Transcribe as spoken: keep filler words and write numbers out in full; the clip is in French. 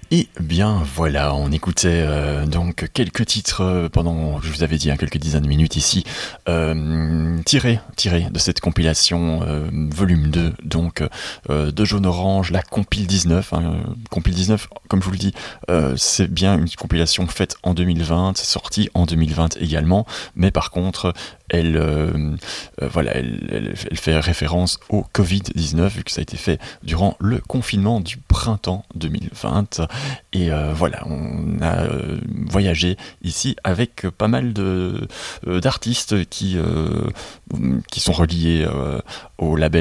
Et bien voilà, on écoutait euh, donc quelques titres euh, pendant, je vous avais dit, hein, quelques dizaines de minutes ici, euh, tirés, tirés de cette compilation euh, volume deux, donc euh, de Jaune Orange, la compile dix-neuf. Hein, compile dix-neuf, comme je vous le dis, euh, c'est bien une compilation faite en deux mille vingt, sortie en deux mille vingt également, mais par contre, elle, euh, euh, voilà, elle, elle, elle fait référence au covid dix-neuf, vu que ça a été fait durant le confinement du printemps deux mille vingt. Et euh, voilà, on a euh, voyagé ici avec pas mal de, euh, d'artistes qui, euh, qui sont reliés euh, au label